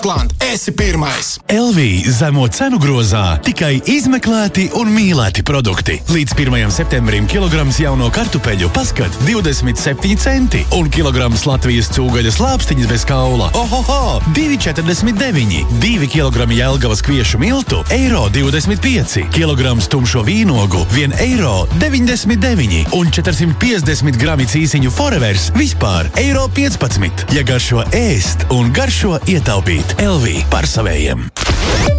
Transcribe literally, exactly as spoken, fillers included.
Klant, esi pirmais! L V zemo cenu grozā tikai izmeklēti un mīlēti produkti. Līdz pirmajam septembrim kilograms jauno kartupeļu paskat divdesmit septiņi centi un kilograms Latvijas cūgaļas lāpstiņas bez kaula. Ohoho! divi četrdesmit deviņi. divi kilogrami Jelgavas kviešu miltu eiro divdesmit pieci. Kilograms tumšo vīnogu vien eiro deviņdesmit deviņi. Un četrsimt piecdesmit grami cīsiņu Forevers vispār eiro piecpadsmit. Ja garšo ēst un garšo ietaupīt. L V par savējiem.